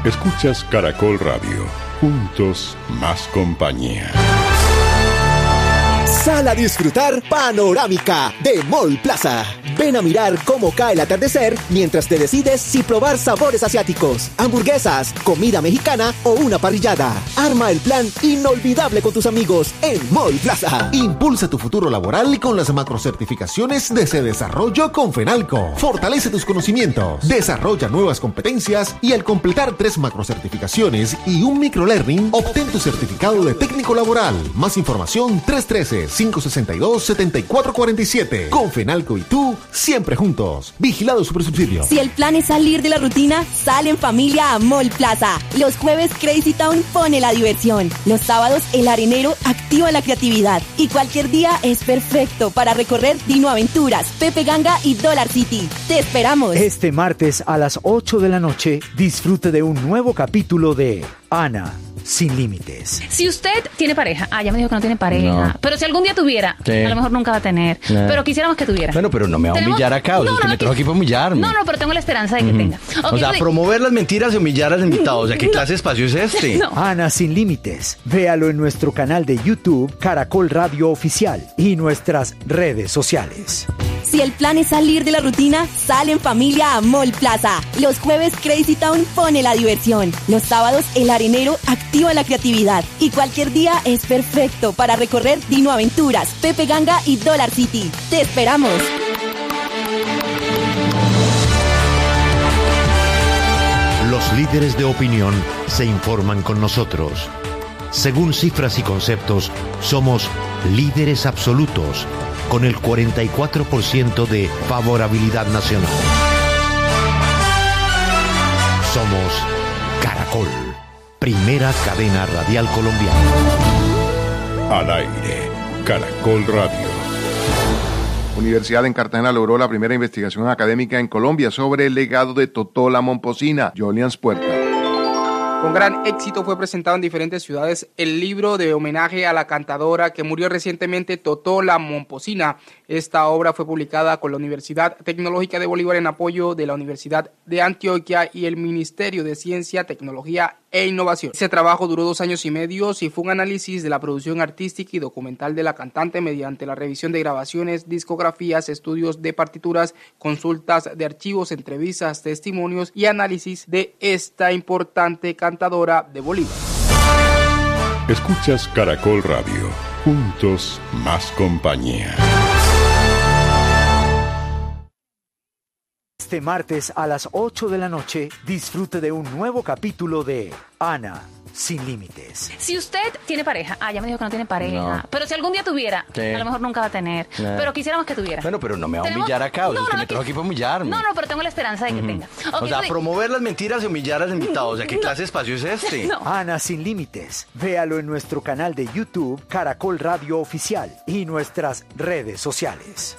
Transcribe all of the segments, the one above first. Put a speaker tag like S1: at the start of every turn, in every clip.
S1: Escuchas Caracol Radio. Juntos, más compañía.
S2: Sal a disfrutar Panorámica de Mall Plaza. Ven a mirar cómo cae el atardecer mientras te decides si probar sabores asiáticos, hamburguesas, comida mexicana o una parrillada. Arma el plan inolvidable con tus amigos en Mall Plaza.
S3: Impulsa tu futuro laboral con las macrocertificaciones de Se Desarrollo con Fenalco. Fortalece tus conocimientos, desarrolla nuevas competencias y al completar 3 macrocertificaciones y un microlearning, obtén tu certificado de técnico laboral. Más información 313-562-7447. Con Fenalco y tú, siempre juntos. Vigilado Supersubsidio.
S4: Si el plan es salir de la rutina, sal en familia a Mall Plaza. Los jueves Crazy Town pone la diversión. Los sábados El Arenero activa la creatividad. Y cualquier día es perfecto para recorrer Dino Aventuras, Pepe Ganga y Dollar City. ¡Te esperamos!
S5: Este martes a las 8 de la noche, disfrute de un nuevo capítulo de Ana Sin Límites.
S6: Si usted tiene pareja, ya me dijo que no tiene pareja, pero si algún día tuviera, a lo mejor nunca va a tener, pero quisiéramos que tuviera.
S7: Bueno, pero no me va a humillar acá, o sea, usted me trajo aquí para humillarme.
S6: No, pero tengo la esperanza de que tenga.
S7: O sea, promover las mentiras y humillar a los invitados, o sea, ¿qué clase de espacio es este?
S5: Ana Sin Límites, véalo en nuestro canal de YouTube, Caracol Radio Oficial, y nuestras redes sociales.
S4: Si el plan es salir de la rutina, sal en familia a Mall Plaza. Los jueves Crazy Town pone la diversión. Los sábados El Arenero activa la creatividad. Y cualquier día es perfecto para recorrer Dino Aventuras, Pepe Ganga y Dollar City. ¡Te esperamos!
S8: Los líderes de opinión se informan con nosotros. Según cifras y conceptos, somos líderes absolutos, con el 44% de favorabilidad nacional. Somos Caracol, primera cadena radial colombiana.
S1: Al aire, Caracol Radio.
S9: Universidad en Cartagena logró la primera investigación académica en Colombia sobre el legado de Totó la Momposina. Jolians Puerta.
S10: Con gran éxito fue presentado en diferentes ciudades el libro de homenaje a la cantadora que murió recientemente, Totó la Momposina. Esta obra fue publicada con la Universidad Tecnológica de Bolívar en apoyo de la Universidad de Antioquia y el Ministerio de Ciencia, Tecnología e Innovación. Ese trabajo duró 2 años y medio y fue un análisis de la producción artística y documental de la cantante mediante la revisión de grabaciones, discografías, estudios de partituras, consultas de archivos, entrevistas, testimonios y análisis de esta importante cantadora de Bolívar.
S1: Escuchas Caracol Radio. Juntos, más compañía.
S5: Este martes a las 8 de la noche, disfrute de un nuevo capítulo de Ana Sin Límites.
S6: Si usted tiene pareja, ya me dijo que no tiene pareja, pero si algún día tuviera, a lo mejor nunca va a tener, pero quisiéramos que tuviera.
S7: Bueno, pero no me va a humillar acá, o sea, usted me trajo aquí para humillarme.
S6: No, pero tengo la esperanza de que tenga.
S7: O sea, promover las mentiras y humillar a los invitados, o sea, ¿qué clase de espacio es este?
S5: Ana Sin Límites, véalo en nuestro canal de YouTube, Caracol Radio Oficial, y nuestras redes sociales.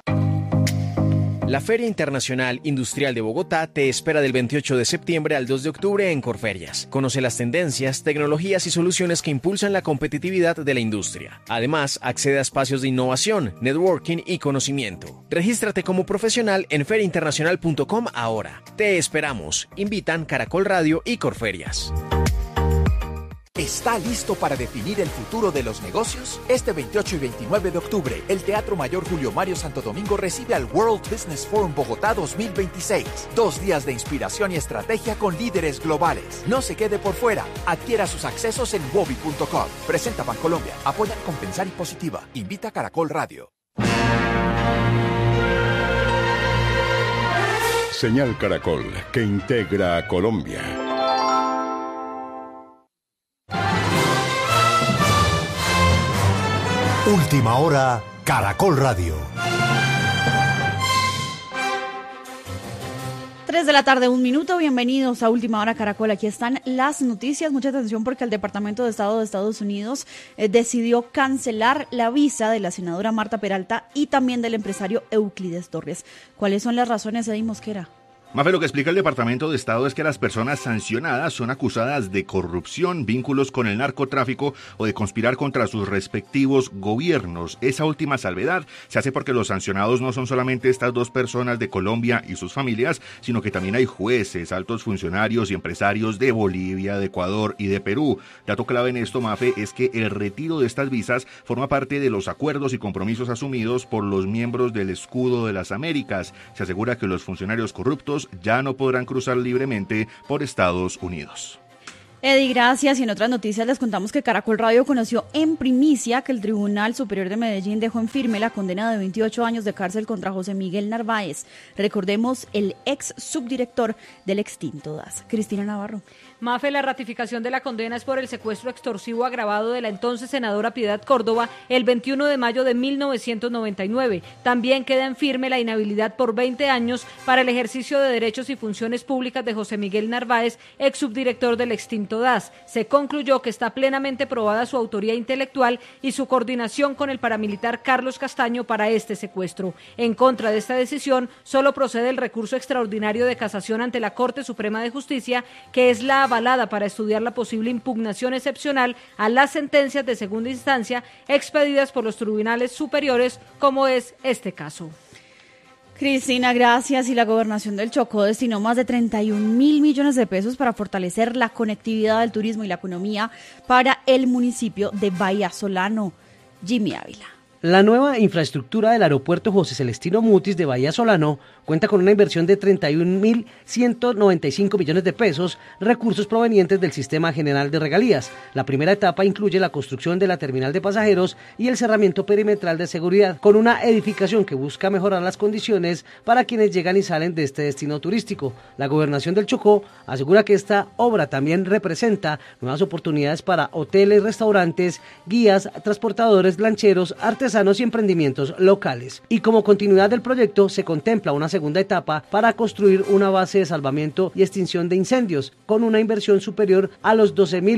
S11: La Feria Internacional Industrial de Bogotá te espera del 28 de septiembre al 2 de octubre en Corferias. Conoce las tendencias, tecnologías y soluciones que impulsan la competitividad de la industria. Además, accede a espacios de innovación, networking y conocimiento. Regístrate como profesional en feriainternacional.com ahora. Te esperamos. Invitan Caracol Radio y Corferias.
S12: ¿Está listo para definir el futuro de los negocios? Este 28 y 29 de octubre, el Teatro Mayor Julio Mario Santo Domingo recibe al World Business Forum Bogotá 2026. 2 días de inspiración y estrategia con líderes globales. No se quede por fuera. Adquiera sus accesos en wobi.com. Presenta Bancolombia. Apoya Compensar y Positiva. Invita a Caracol Radio.
S1: Señal Caracol, que integra a Colombia.
S8: Última hora, Caracol Radio.
S13: 3 de la tarde, 1 minuto. Bienvenidos a Última Hora Caracol. Aquí están las noticias. Mucha atención porque el Departamento de Estado de Estados Unidos decidió cancelar la visa de la senadora Marta Peralta y también del empresario Euclides Torres. ¿Cuáles son las razones, Eddie Mosquera?
S14: Mafe, lo que explica el Departamento de Estado es que las personas sancionadas son acusadas de corrupción, vínculos con el narcotráfico o de conspirar contra sus respectivos gobiernos. Esa última salvedad se hace porque los sancionados no son solamente estas dos personas de Colombia y sus familias, sino que también hay jueces, altos funcionarios y empresarios de Bolivia, de Ecuador y de Perú. Dato clave en esto, Mafe, es que el retiro de estas visas forma parte de los acuerdos y compromisos asumidos por los miembros del Escudo de las Américas. Se asegura que los funcionarios corruptos ya no podrán cruzar libremente por Estados Unidos.
S13: Eddie, gracias. Y en otras noticias les contamos que Caracol Radio conoció en primicia que el Tribunal Superior de Medellín dejó en firme la condena de 28 años de cárcel contra José Miguel Narváez. Recordemos, el ex subdirector del extinto DAS. Cristina Navarro.
S15: Mafe, la ratificación de la condena es por el secuestro extorsivo agravado de la entonces senadora Piedad Córdoba el 21 de mayo de 1999. También queda en firme la inhabilidad por 20 años para el ejercicio de derechos y funciones públicas de José Miguel Narváez, ex subdirector del extinto DAS. Se concluyó que está plenamente probada su autoría intelectual y su coordinación con el paramilitar Carlos Castaño para este secuestro. En contra de esta decisión, solo procede el recurso extraordinario de casación ante la Corte Suprema de Justicia, que es la avalada para estudiar la posible impugnación excepcional a las sentencias de segunda instancia expedidas por los tribunales superiores, como es este caso.
S13: Cristina, gracias. Y la Gobernación del Chocó destinó más de 31.000 millones de pesos para fortalecer la conectividad del turismo y la economía para el municipio de Vallasolano. Jimmy Ávila.
S16: La nueva infraestructura del aeropuerto José Celestino Mutis de Vallasolano cuenta con una inversión de 31.195 millones de pesos, recursos provenientes del Sistema General de Regalías. La primera etapa incluye la construcción de la terminal de pasajeros y el cerramiento perimetral de seguridad, con una edificación que busca mejorar las condiciones para quienes llegan y salen de este destino turístico. La Gobernación del Chocó asegura que esta obra también representa nuevas oportunidades para hoteles, restaurantes, guías, transportadores, lancheros, artesanos y emprendimientos locales. Y como continuidad del proyecto se contempla una segunda etapa para construir una base de salvamiento y extinción de incendios con una inversión superior a los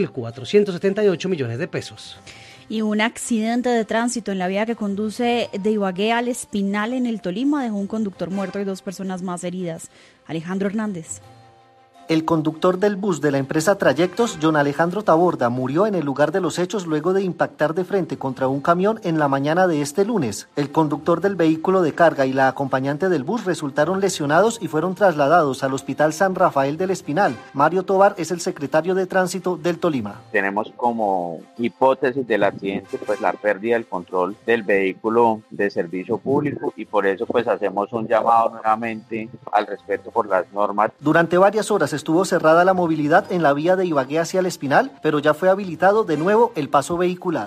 S16: 12.478 millones de pesos.
S13: Y un accidente de tránsito en la vía que conduce de Ibagué al Espinal en el Tolima dejó un conductor muerto y 2 personas más heridas. Alejandro Hernández.
S17: El conductor del bus de la empresa Trayectos, John Alejandro Taborda, murió en el lugar de los hechos luego de impactar de frente contra un camión en la mañana de este lunes. El conductor del vehículo de carga y la acompañante del bus resultaron lesionados y fueron trasladados al Hospital San Rafael del Espinal. Mario Tobar es el secretario de Tránsito del Tolima.
S18: Tenemos como hipótesis del accidente pues la pérdida del control del vehículo de servicio público y por eso pues hacemos un llamado nuevamente al respeto por las normas.
S17: Durante varias horas estuvo cerrada la movilidad en la vía de Ibagué hacia el Espinal, pero ya fue habilitado de nuevo el paso vehicular.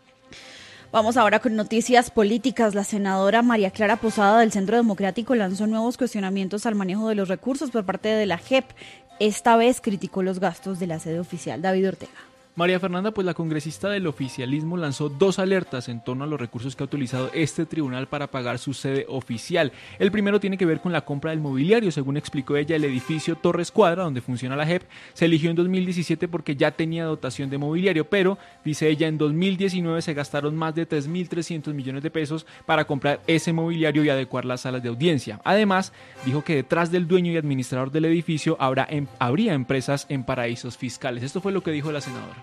S13: Vamos ahora con noticias políticas. La senadora María Clara Posada del Centro Democrático lanzó nuevos cuestionamientos al manejo de los recursos por parte de la JEP. Esta vez criticó los gastos de la sede oficial. David Ortega.
S19: María Fernanda, pues la congresista del oficialismo lanzó 2 alertas en torno a los recursos que ha utilizado este tribunal para pagar su sede oficial. El primero tiene que ver con la compra del mobiliario. Según explicó ella, el edificio Torres Cuadra, donde funciona la JEP, se eligió en 2017 porque ya tenía dotación de mobiliario, pero, dice ella, en 2019 se gastaron más de 3.300 millones de pesos para comprar ese mobiliario y adecuar las salas de audiencia. Además, dijo que detrás del dueño y administrador del edificio habría empresas en paraísos fiscales. Esto fue lo que dijo la senadora.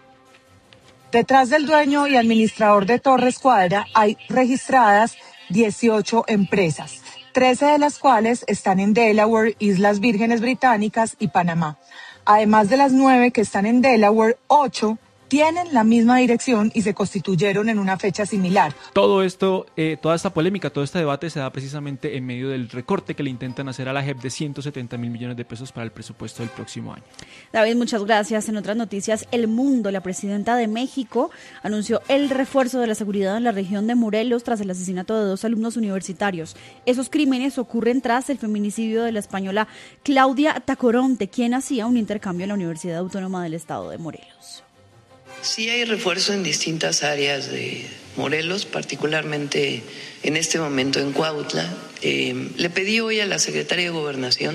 S20: Detrás del dueño y administrador de Torres Cuadra hay registradas 18 empresas, 13 de las cuales están en Delaware, Islas Vírgenes Británicas y Panamá. Además de las 9 que están en Delaware, 8 tienen la misma dirección y se constituyeron en una fecha similar.
S19: Todo esto, toda esta polémica, todo este debate se da precisamente en medio del recorte que le intentan hacer a la JEP de 170.000 millones de pesos para el presupuesto del próximo año.
S13: David, muchas gracias. En otras noticias, El Mundo, la presidenta de México, anunció el refuerzo de la seguridad en la región de Morelos tras el asesinato de 2 alumnos universitarios. Esos crímenes ocurren tras el feminicidio de la española Claudia Tacoronte, quien hacía un intercambio en la Universidad Autónoma del Estado de Morelos.
S21: Sí hay refuerzo en distintas áreas de Morelos, particularmente en este momento en Cuautla. Le pedí hoy a la secretaria de Gobernación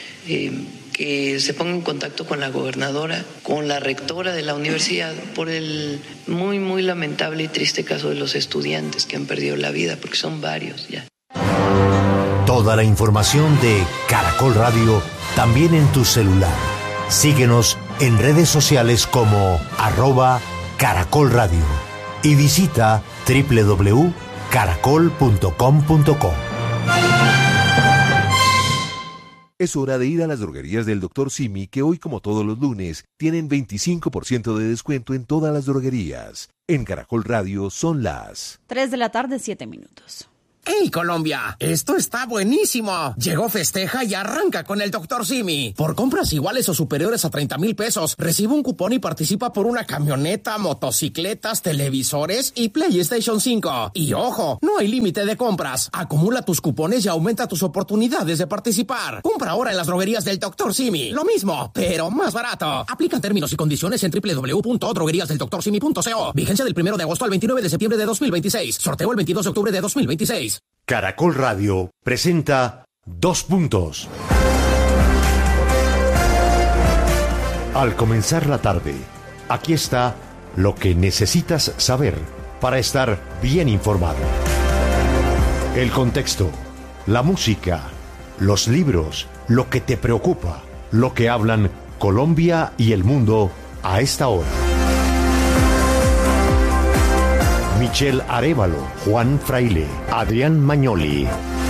S21: que se ponga en contacto con la gobernadora, con la rectora de la universidad, por el muy, muy lamentable y triste caso de los estudiantes que han perdido la vida, porque son varios ya.
S8: Toda la información de Caracol Radio también en tu celular. Síguenos en redes sociales como @Caracol Radio y visita www.caracol.com.co.
S2: Es hora de ir a las droguerías del Dr. Simi, que hoy, como todos los lunes, tienen 25% de descuento en todas las droguerías. En Caracol Radio son las
S13: 3 de la tarde, 7 minutos.
S22: ¡Hey, Colombia! ¡Esto está buenísimo! Llegó Festeja y arranca con el Dr. Simi. Por compras iguales o superiores a 30,000 pesos, recibe un cupón y participa por una camioneta, motocicletas, televisores y PlayStation 5. Y ojo, no hay límite de compras. Acumula tus cupones y aumenta tus oportunidades de participar. Compra ahora en las droguerías del Dr. Simi. Lo mismo, pero más barato. Aplican términos y condiciones en www.drogueriasdeldoctorsimi.co. Vigencia del 1 de agosto al 29 de septiembre de 2026. Sorteo el 22 de octubre de 2026.
S8: Caracol Radio presenta 2 puntos. Al comenzar la tarde, aquí está lo que necesitas saber para estar bien informado. El contexto, la música, los libros, lo que te preocupa, lo que hablan Colombia y el mundo a esta hora. Michelle Arévalo, Juan Fraile, Adrián Magnoli,